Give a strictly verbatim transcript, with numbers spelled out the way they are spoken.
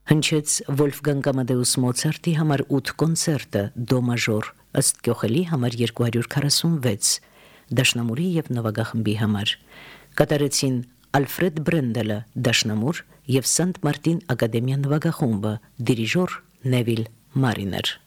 Հնչեց Վոլֆգանգ Ամադեուս Մոցարտի համար ութ կոնցերտը դո մաժոր ըստ Կյոխելի համար երկու հարյուր քառասունվեց դաշնամուրի եւ նվագախմբի համար կատարեցին Ալֆրեդ Բրենդելը դաշնամուր եւ Սանտ Մարտին ակադեմիա նվագախումբը դիրիժոր Նևիլ Մարիներ